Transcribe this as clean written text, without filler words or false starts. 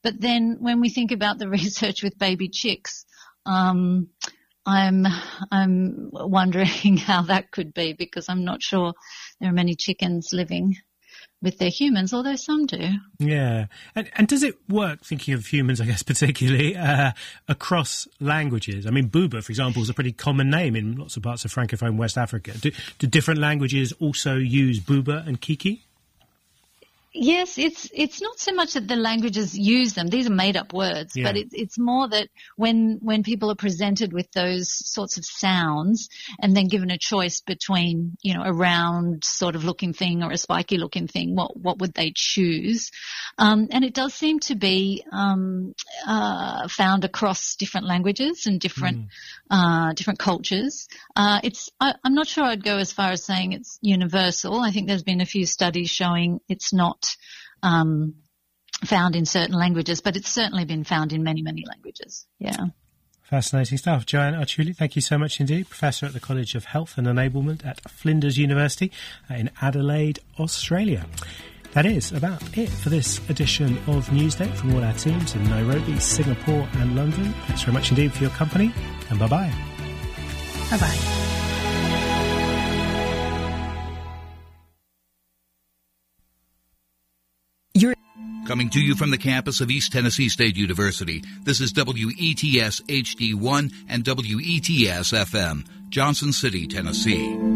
But then when we think about the research with baby chicks, I'm wondering how that could be, because I'm not sure there are many chickens living with their humans, although some do. Yeah. And does it work, thinking of humans, I guess, particularly, across languages? I mean, Buba, for example, is a pretty common name in lots of parts of Francophone West Africa. Do different languages also use Buba and Kiki? Yes, it's not so much that the languages use them; these are made-up words. Yeah. But it's more that when people are presented with those sorts of sounds, and then given a choice between, a round sort of looking thing or a spiky looking thing, what would they choose? And it does seem to be found across different languages and different cultures. I'm not sure I'd go as far as saying it's universal. I think there's been a few studies showing it's not found in certain languages, but it's certainly been found in many, many languages. Yeah. Fascinating stuff. Joanne Archuli, thank you so much indeed. Professor at the College of Health and Enablement at Flinders University in Adelaide, Australia. That is about it for this edition of Newsday from all our teams in Nairobi, Singapore and London. Thanks very much indeed for your company, and bye-bye. Bye-bye. Coming to you from the campus of East Tennessee State University, this is WETS HD1 and WETS FM, Johnson City, Tennessee.